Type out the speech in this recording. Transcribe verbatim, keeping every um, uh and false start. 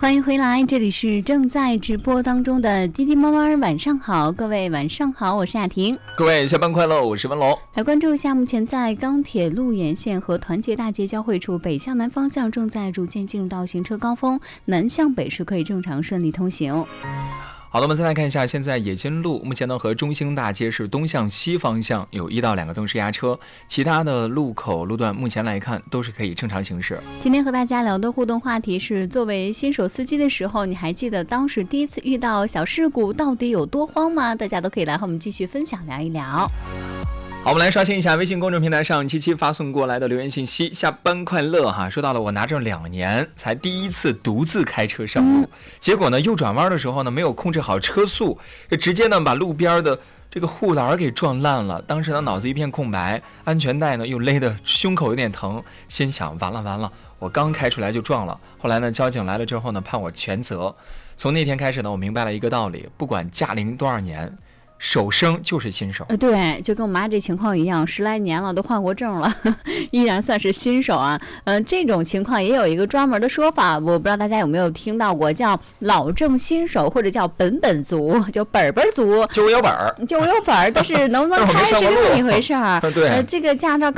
欢迎回来，这里是正在直播当中的滴滴妈妈晚上好，各位晚上好，我是亚婷。 各位下班快乐，我是文龙。 来关注一下，目前在钢铁路沿线和团结大街交汇处北向南方向正在逐渐进入到行车高峰，南向北是可以正常顺利通行。 好的，我们再来看一下，现在冶金路目前呢和中兴大街是东向西方向有一到两个灯是压车，其他的路口路段目前来看都是可以正常行驶。 今天和大家聊的互动话题是，作为新手司机的时候，你还记得当时第一次遇到小事故到底有多慌吗？大家都可以来和我们继续分享聊一聊。 好，我们来刷新一下微信公众平台上七七发送过来的留言信息。下班快乐哈，说到了我拿证两年才第一次独自开车上路，嗯、结果呢右转弯的时候呢没有控制好车速，直接呢把路边的这个护栏给撞烂了。当时呢脑子一片空白，安全带呢又勒得胸口有点疼，心想完了完了，我刚开出来就撞了。后来呢交警来了之后呢判我全责。从那天开始呢我明白了一个道理，不管驾龄多少年，手生就是新手。 呃，对，就跟我妈这情况一样，十来年了都换过证了，呵呵依然算是新手啊。呃，这种情况也有一个专门的说法，我不知道大家有没有听到过，叫老证新手，或者叫本本族，就本本族， 就我有本儿， 就我有本儿，但是能不能开是另一回事儿。 对， 呃，这个驾照